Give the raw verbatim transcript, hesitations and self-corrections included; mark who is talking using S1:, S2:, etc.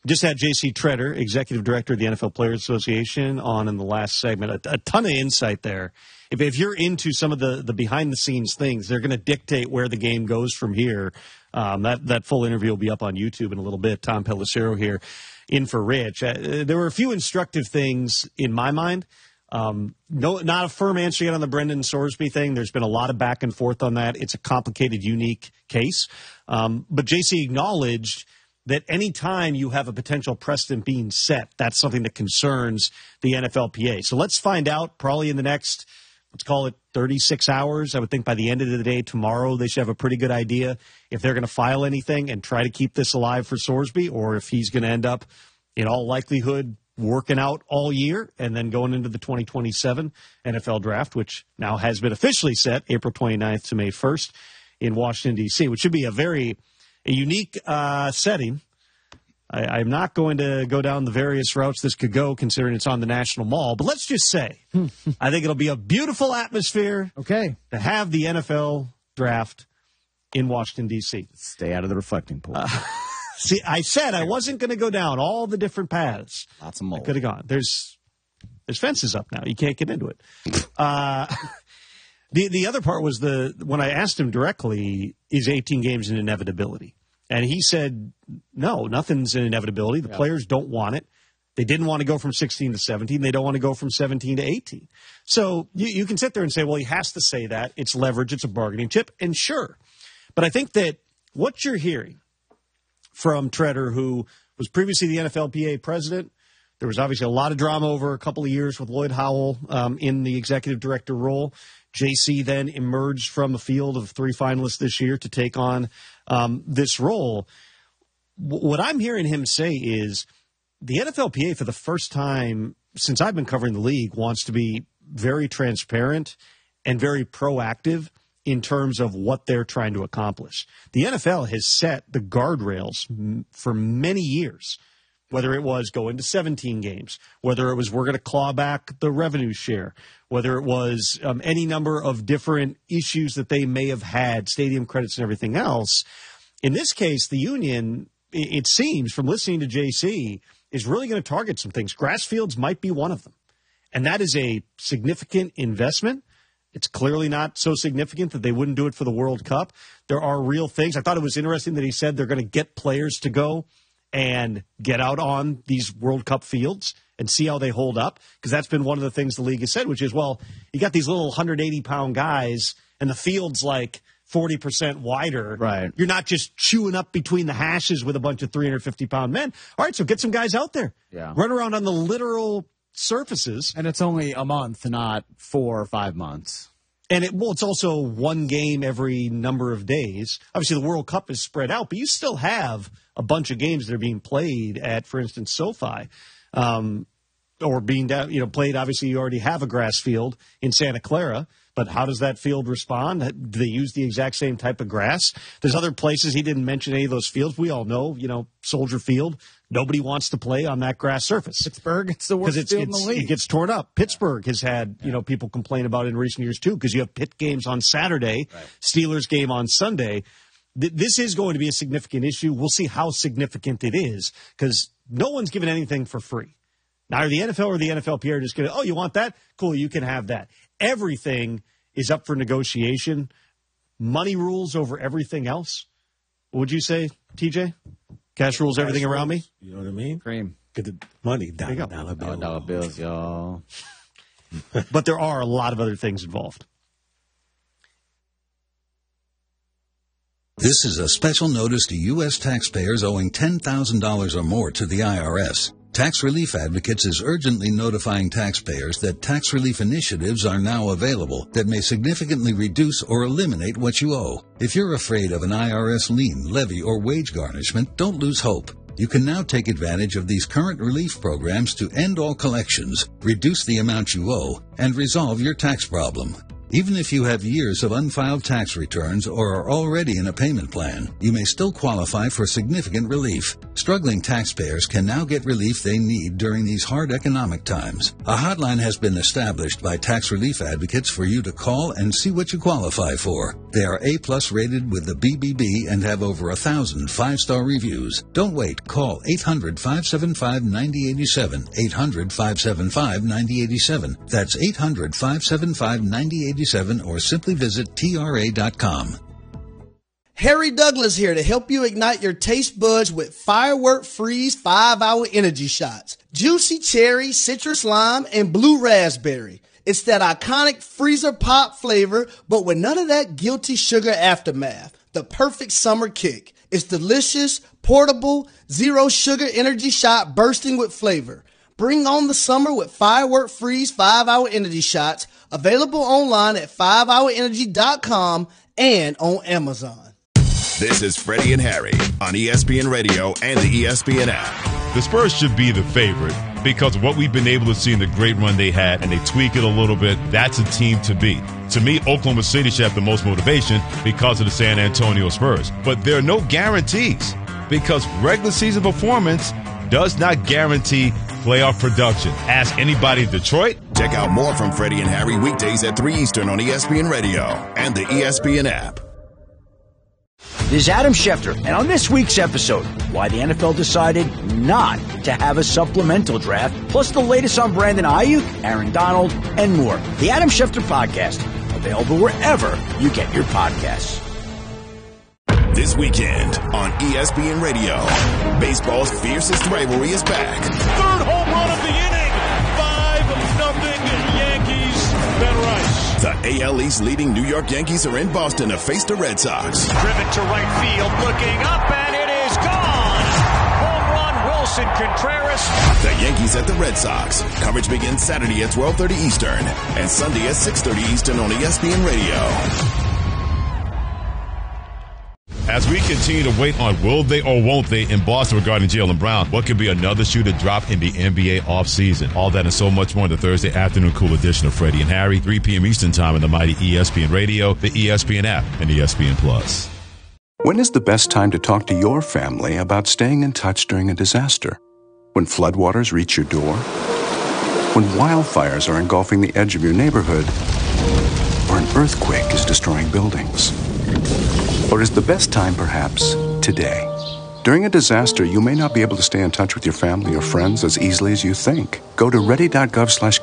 S1: Just had J C Tretter, Executive Director of the N F L Players Association, on in the last segment. A, a ton of insight there. If, if you're into some of the, the behind-the-scenes things, they're going to dictate where the game goes from here. Um, that, that full interview will be up on YouTube in a little bit. Tom Pelissero here in for Rich. Uh, there were a few instructive things in my mind. Um, no, not a firm answer yet on the Brendan Sorsby thing. There's been a lot of back and forth on that. It's a complicated, unique case. Um, but J C acknowledged that any time you have a potential precedent being set, that's something that concerns the N F L P A. So let's find out probably in the next, let's call it thirty-six hours. I would think by the end of the day tomorrow, they should have a pretty good idea if they're going to file anything and try to keep this alive for Sorsby, or if he's going to end up, in all likelihood, working out all year and then going into the twenty twenty-seven N F L draft, which now has been officially set April twenty-ninth to May first in Washington, D C, which should be a very a unique uh, setting. I, I'm not going to go down the various routes this could go, considering it's on the National Mall. But let's just say, I think it'll be a beautiful atmosphere
S2: okay.
S1: to have the N F L draft in Washington, D C.
S2: Stay out of the reflecting pool.
S1: Uh, see, I said I wasn't going to go down all the different paths.
S2: Lots of mold.
S1: I could have gone. There's there's fences up now. You can't get into it. Uh, the the other part was the when I asked him directly, is eighteen games an inevitability? And he said, no, nothing's an inevitability. The yeah. players don't want it. They didn't want to go from sixteen to seventeen. They don't want to go from seventeen to eighteen. So you, you can sit there and say, well, he has to say that. It's leverage. It's a bargaining chip. And sure. But I think that what you're hearing from Tretter, who was previously the N F L P A president, there was obviously a lot of drama over a couple of years with Lloyd Howell um, in the executive director role. J C then emerged from a field of three finalists this year to take on um, this role. W- what I'm hearing him say is the N F L P A, for the first time since I've been covering the league, wants to be very transparent and very proactive in terms of what they're trying to accomplish. The N F L has set the guardrails m- for many years, whether it was going to seventeen games, whether it was we're going to claw back the revenue share, whether it was um, any number of different issues that they may have had, stadium credits and everything else. In this case, the union, it, it seems, from listening to J C, is really going to target some things. Grass fields might be one of them. And that is a significant investment. It's clearly not so significant that they wouldn't do it for the World Cup. There are real things. I thought it was interesting that he said they're going to get players to go and get out on these World Cup fields and see how they hold up, because that's been one of the things the league has said, which is, well, you got these little one hundred eighty pound guys and the field's like forty percent wider.
S2: Right.
S1: You're not just chewing up between the hashes with a bunch of three hundred fifty pound men. All right, so get some guys out there.
S2: Yeah.
S1: Run around on the literal surfaces.
S2: And it's only a month, not four or five months.
S1: And it, well, it's also one game every number of days. Obviously, the World Cup is spread out, but you still have a bunch of games that are being played at, for instance, SoFi, um, or being down, you know, played. Obviously, you already have a grass field in Santa Clara, but how does that field respond? Do they use the exact same type of grass? There's other places. He didn't mention any of those fields. We all know, you know, Soldier Field. Nobody wants to play on that grass surface.
S2: Pittsburgh, it's the worst
S1: it's,
S2: field
S1: it's,
S2: in the league.
S1: It gets torn up. Pittsburgh has had, you know, people complain about it in recent years, too, because you have Pitt games on Saturday, right. Steelers game on Sunday. Th- this is going to be a significant issue. We'll see how significant it is, because no one's given anything for free. Neither the N F L or the N F L P A are just going to, oh, you want that? Cool, you can have that. Everything is up for negotiation. Money rules over everything else. What would you say, T J? Cash rules
S3: Cash
S1: everything
S3: rules,
S1: around me?
S3: You know what I mean?
S2: Cream.
S3: Get the money, dollar,
S1: go.
S3: dollar bills.
S2: Dollar, dollar bills, y'all.
S1: But there are a lot of other things involved.
S4: This is a special notice to U S taxpayers owing ten thousand dollars or more to the I R S. Tax Relief Advocates is urgently notifying taxpayers that tax relief initiatives are now available that may significantly reduce or eliminate what you owe. If you're afraid of an I R S lien, levy, or wage garnishment, don't lose hope. You can now take advantage of these current relief programs to end all collections, reduce the amount you owe, and resolve your tax problem. Even if you have years of unfiled tax returns or are already in a payment plan, you may still qualify for significant relief. Struggling taxpayers can now get relief they need during these hard economic times. A hotline has been established by tax relief advocates for you to call and see what you qualify for. They are A-plus rated with the B B B and have over a thousand five-star reviews. Don't wait. Call eight hundred, five seven five, nine zero eight seven. eight hundred, five seven five, nine zero eight seven. That's eight hundred, five seven five, nine zero eight seven or simply visit T R A dot com.
S3: Harry Douglas here to help you ignite your taste buds with Firework Freeze five hour Energy Shots. Juicy cherry, citrus lime, and blue raspberry. It's that iconic freezer pop flavor, but with none of that guilty sugar aftermath. The perfect summer kick. It's delicious, portable, zero sugar energy shot bursting with flavor. Bring on the summer with Firework Freeze five hour Energy Shots. Available online at five hour energy dot com and on Amazon.
S5: This is Freddie and Harry on E S P N Radio and the E S P N app.
S6: The Spurs should be the favorite because of what we've been able to see in the great run they had, and they tweak it a little bit. That's a team to beat. To me, Oklahoma City should have the most motivation because of the San Antonio Spurs. But there are no guarantees because regular season performance does not guarantee playoff production. Ask anybody in Detroit.
S5: Check out more from Freddie and Harry weekdays at three Eastern on E S P N Radio and the E S P N app.
S7: This is Adam Schefter, and on this week's episode, why the N F L decided not to have a supplemental draft, plus the latest on Brandon Ayuk, Aaron Donald, and more. The Adam Schefter Podcast, available wherever you get your podcasts.
S5: This weekend on E S P N Radio, baseball's fiercest rivalry is back.
S8: Third home run of the inning, five nothing Yankees. Ben Rice.
S5: The A L East leading New York Yankees are in Boston to face the Red Sox.
S8: Driven to right field, looking up, and it is gone. Home run, Wilson Contreras.
S5: The Yankees at the Red Sox. Coverage begins Saturday at twelve thirty Eastern and Sunday at six thirty Eastern on E S P N Radio.
S6: As we continue to wait on will they or won't they in Boston regarding Jaylen Brown, what could be another shoe to drop in the N B A offseason? All that and so much more in the Thursday afternoon cool edition of Freddie and Harry, three p.m. Eastern time on the mighty E S P N Radio, the E S P N app, and E S P N Plus.
S9: When is the best time to talk to your family about staying in touch during a disaster? When floodwaters reach your door? When wildfires are engulfing the edge of your neighborhood? Or an earthquake is destroying buildings? Or is the best time perhaps today? During a disaster, you may not be able to stay in touch with your family or friends as easily as you think. Go to ready dot gov slash